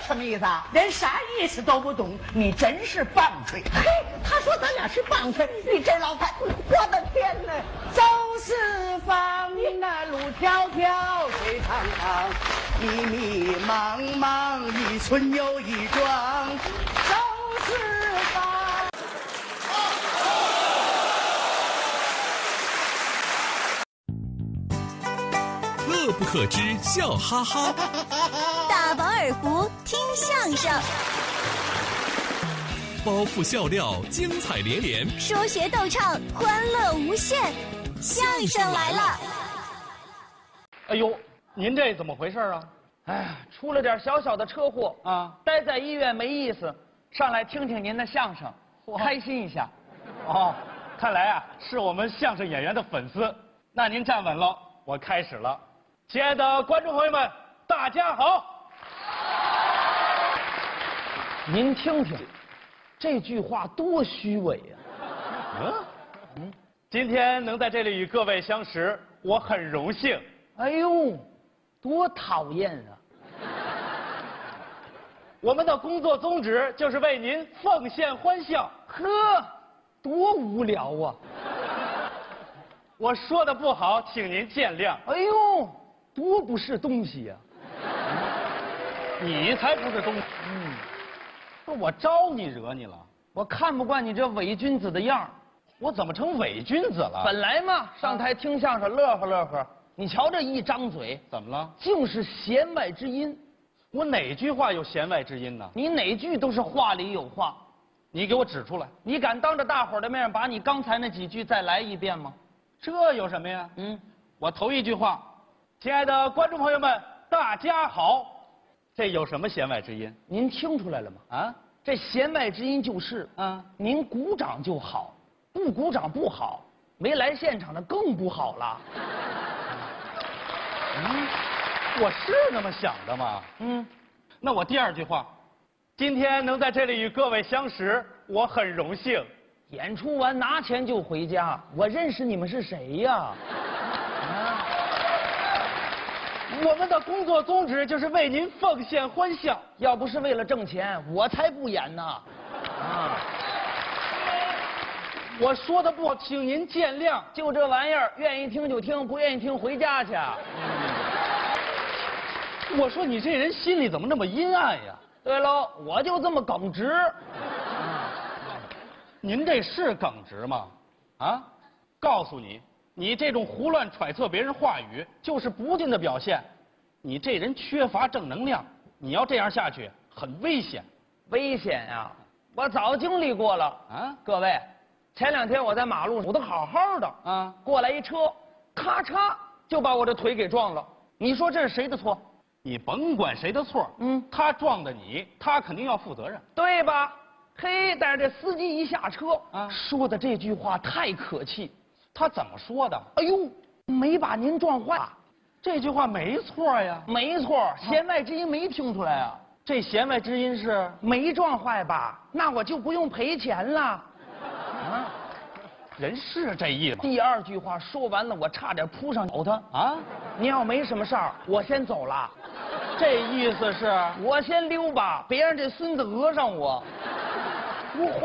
什么意思啊？ 连啥意思都不懂，你真是棒槌！ 嘿，他说咱俩是棒槌，你这老太，我的天哪！ 走四方，那路迢迢，水长长，迷迷茫茫，一村又一庄。走四方。 乐不可支，笑哈哈。 大饱耳福，听相声。 包袱笑料，精彩连连。 说学逗唱，欢乐无限。相声来了！ 哎呦，您这怎么回事啊？ 哎呀，出了点小小的车祸啊， 待在医院没意思，上来听听您的相声，开心一下。 哦，看来啊是我们相声演员的粉丝。那您站稳了，我开始了。亲爱的观众朋友们，大家好。 您听听，这句话多虚伪呀！ 今天能在这里与各位相识，我很荣幸。 哎呦，多讨厌啊！ 我们的工作宗旨就是为您奉献欢笑。 呵，多无聊啊！ 我说的不好，请您见谅。 哎呦，多不是东西呀！ 你才不是东西。不是我招你惹你了？ 我看不惯你这伪君子的样儿。 我怎么成伪君子了？ 本来嘛，上台听相声乐呵乐呵，你瞧这一张嘴， 怎么了？ 尽是弦外之音。 我哪句话有弦外之音呢？ 你哪句都是话里有话。 你给我指出来。 你敢当着大伙儿的面把你刚才那几句再来一遍吗？ 这有什么呀？我头一句话，亲爱的观众朋友们，大家好，这有什么弦外之音？ 您听出来了吗？ 啊， 这弦外之音就是您鼓掌就好，不鼓掌不好，没来现场的更不好了。 我是那么想的吗？那我第二句话，今天能在这里与各位相识，我很荣幸。 演出完拿钱就回家，我认识你们是谁呀？ 我们的工作宗旨就是为您奉献欢笑。 要不是为了挣钱，我才不演呢。 我说的不好，请您见谅。 就这玩意儿，愿意听就听，不愿意听回家去。 我说你这人心里怎么那么阴暗呀？ 对喽，我就这么耿直。 您这是耿直吗？啊，告诉你，你这种胡乱揣测别人话语，就是不敬的表现。你这人缺乏正能量，你要这样下去，很危险。 危险呀！我早经历过了啊！各位，前2天我在马路上走得好好的啊，过来一车，咔嚓就把我的腿给撞了。你说这是谁的错？ 你甭管谁的错，他撞的你，他肯定要负责任， 对吧？嘿，但是这司机一下车说的这句话太可气。 他怎么说的？ 哎呦，没把您撞坏。 这句话没错呀。 没错，弦外之音没听出来啊。 这弦外之音是没撞坏吧？那我就不用赔钱了。 人是这意思。 第二句话说完了，我差点扑上咬他啊！您要没什么事儿，我先走了。 这意思是我先溜吧，别让这孙子讹上我。 不